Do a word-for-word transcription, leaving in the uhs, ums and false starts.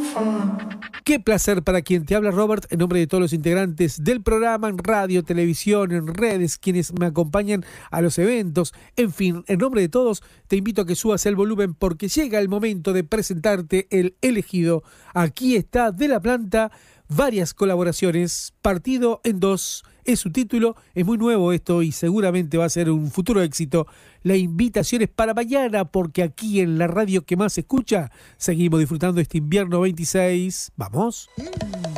Qué placer para quien te habla, Robert, en nombre de todos los integrantes del programa, en radio, televisión, en redes, quienes me acompañan a los eventos, en fin, en nombre de todos, te invito a que subas el volumen porque llega el momento de presentarte el elegido. Aquí está de la planta, varias colaboraciones, partido en dos, es su título, es muy nuevo esto y seguramente va a ser un futuro éxito. La invitación es para mañana porque aquí en la radio que más se escucha, seguimos disfrutando este invierno veintiséis. ¿Vamos? Mm.